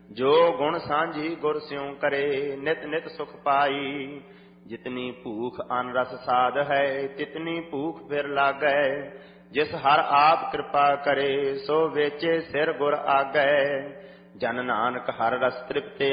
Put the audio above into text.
ਜੋ ਗੁਣ ਸਾਂਝੀ ਗੁਰ ਸਿਉ ਕਰੇ, ਨਿਤ ਨਿਤ ਸੁਖ ਪਾਈ। ਜਿਤਨੀ ਭੂਖ ਅਨ ਰਸ ਸਾਧ ਹੈ, ਤਿਤਨੀ ਭੂਖ ਫਿਰ ਲਾਗੈ। ਜਿਸ ਹਰ ਆਪ ਕਿਰਪਾ ਕਰੇ, ਸੋ ਵੇਚੇ ਸਿਰ ਗੁਰ ਆਗੈ। ਜਨ ਨਾਨਕ ਹਰ ਰਸ ਤ੍ਰਿਪਤੇ